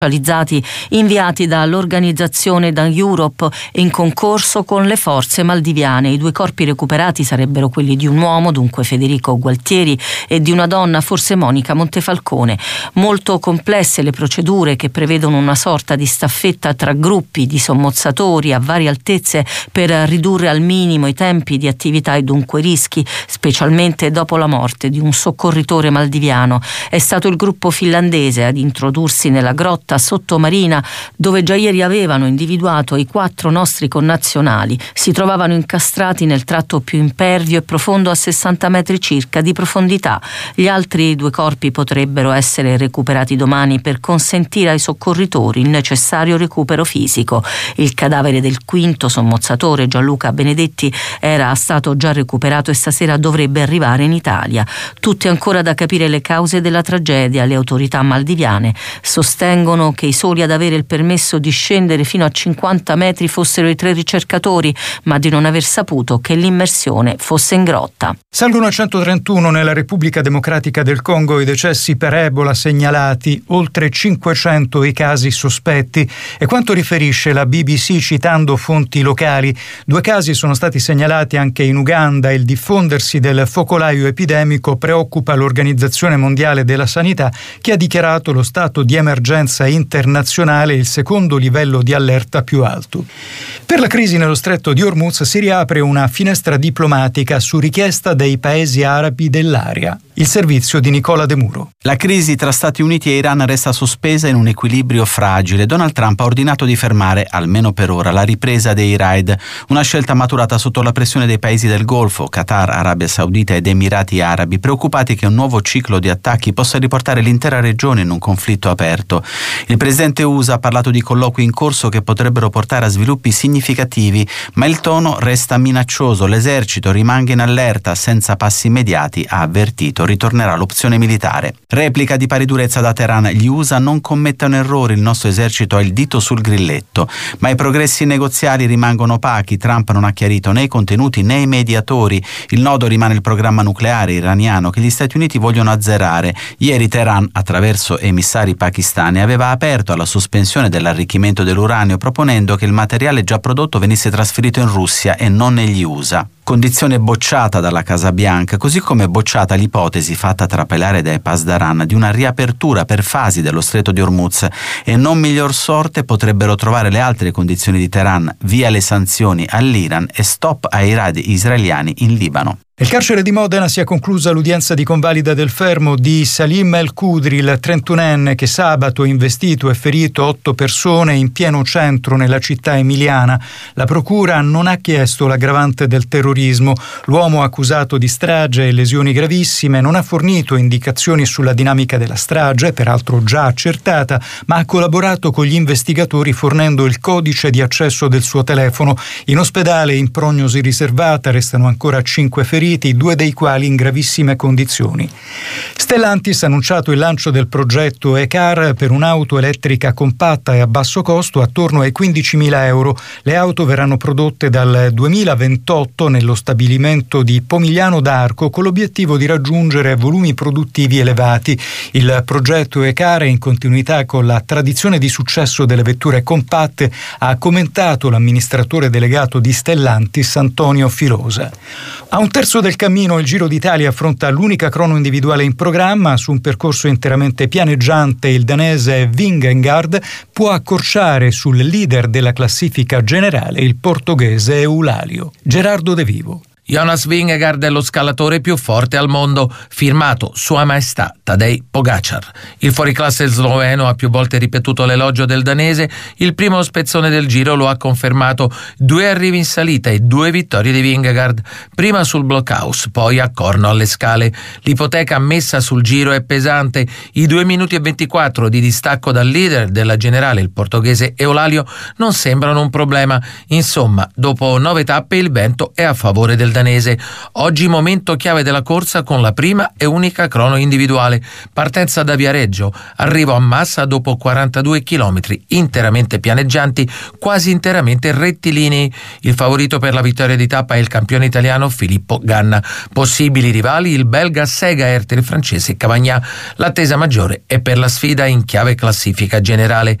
inviati dall'organizzazione Dan Europe in concorso con le forze maldiviane. I 2 corpi recuperati sarebbero quelli di un uomo, dunque Federico Gualtieri, e di una donna, forse Monica Montefalcone. Molto complesse le procedure, che prevedono una sorta di staffetta tra gruppi di sommozzatori a varie altezze per ridurre al minimo i tempi di attività e dunque rischi, specialmente dopo la morte di un soccorritore maldiviano. È stato il gruppo finlandese ad introdursi nella grotta sottomarina, dove già ieri avevano individuato i 4 nostri connazionali. Si trovavano incastrati nel tratto più impervio e profondo, a 60 metri circa di profondità. Gli altri 2 corpi potrebbero essere recuperati domani per consentire ai soccorritori il necessario recupero fisico. Il cadavere del 5° sommozzatore, Gianluca Benedetti, era stato già recuperato e stasera dovrebbe arrivare in Italia. Tutte ancora da capire le cause della tragedia. Le autorità maldiviane sostengono che i soli ad avere il permesso di scendere fino a 50 metri fossero i 3 ricercatori, ma di non aver saputo che l'immersione fosse in grotta. Salgono a 131 nella Repubblica Democratica del Congo i decessi per Ebola segnalati, oltre 500 i casi sospetti, e quanto riferisce la BBC citando fonti locali, 2 casi sono stati segnalati anche in Uganda. Il diffondersi del focolaio epidemico preoccupa l'Organizzazione Mondiale della Sanità, che ha dichiarato lo stato di emergenza internazionale, il 2° livello di allerta più alto. Per la crisi nello stretto di Hormuz si riapre una finestra diplomatica su richiesta dei paesi arabi dell'area. Il servizio di Nicola De Muro. La crisi tra Stati Uniti e Iran resta sospesa in un equilibrio fragile. Donald Trump ha ordinato di fermare, almeno per ora, la ripresa dei raid, una scelta maturata sotto la pressione dei paesi del Golfo, Qatar, Arabia Saudita ed Emirati Arabi, preoccupati che un nuovo ciclo di attacchi possa riportare l'intera regione in un conflitto aperto. Il presidente USA ha parlato di colloqui in corso che potrebbero portare a sviluppi significativi, ma il tono resta minaccioso. L'esercito rimanga in allerta, senza passi immediati, ha avvertito. Ritornerà l'opzione militare. Replica di pari durezza da Teheran: gli USA non commettano errori, il nostro esercito ha il dito sul grilletto. Ma i progressi negoziali rimangono opachi. Trump non ha chiarito né i contenuti né i mediatori. Il nodo rimane il programma nucleare iraniano, che gli Stati Uniti vogliono azzerare. Ieri Teheran, attraverso emissari pakistani, aveva aperto alla sospensione dell'arricchimento dell'uranio, proponendo che il materiale già prodotto venisse trasferito in Russia e non negli USA. Condizione bocciata dalla Casa Bianca, così come bocciata l'ipotesi fatta trapelare dai Pasdaran di una riapertura per fasi dello stretto di Hormuz, e non miglior sorte potrebbero trovare le altre condizioni di Teheran, via le sanzioni all'Iran e stop ai raid israeliani in Libano. Nel carcere di Modena si è conclusa l'udienza di convalida del fermo di Salim El Khudri, il 31enne che sabato ha investito e ferito 8 persone in pieno centro nella città emiliana. La procura non ha chiesto l'aggravante del terrorismo. L'uomo, accusato di strage e lesioni gravissime, non ha fornito indicazioni sulla dinamica della strage, peraltro già accertata, ma ha collaborato con gli investigatori fornendo il codice di accesso del suo telefono. In ospedale, in prognosi riservata, restano ancora 5 feriti, 2 dei quali in gravissime condizioni. Stellantis ha annunciato il lancio del progetto E-Car per un'auto elettrica compatta e a basso costo attorno ai 15.000 euro. Le auto verranno prodotte dal 2028 nello stabilimento di Pomigliano d'Arco, con l'obiettivo di raggiungere volumi produttivi elevati. Il progetto E-Car è in continuità con la tradizione di successo delle vetture compatte, ha commentato l'amministratore delegato di Stellantis Antonio Filosa. A un terzo del cammino il Giro d'Italia affronta l'unica crono individuale in programma. Su un percorso interamente pianeggiante il danese Vingegaard può accorciare sul leader della classifica generale, il portoghese Eulalio. Gerardo De Vivo. Jonas Vingegaard è lo scalatore più forte al mondo, firmato Sua Maestà Tadej Pogačar. Il fuoriclasse sloveno ha più volte ripetuto l'elogio del danese. Il primo spezzone del Giro lo ha confermato: 2 arrivi in salita e 2 vittorie di Vingegaard, prima sul blockhouse, poi a Corno alle Scale. L'ipoteca messa sul Giro è pesante. I 2 minuti e 24 di distacco dal leader della generale, il portoghese Eulalio, non sembrano un problema. Insomma, dopo 9 tappe il vento è a favore del danese. danese. Oggi momento chiave della corsa con la prima e unica crono individuale. Partenza da Viareggio, arrivo a Massa dopo 42 chilometri interamente pianeggianti, quasi interamente rettilinei. Il favorito per la vittoria di tappa è il campione italiano Filippo Ganna. Possibili rivali il belga Segaert e il francese Cavagnat. L'attesa maggiore è per la sfida in chiave classifica generale.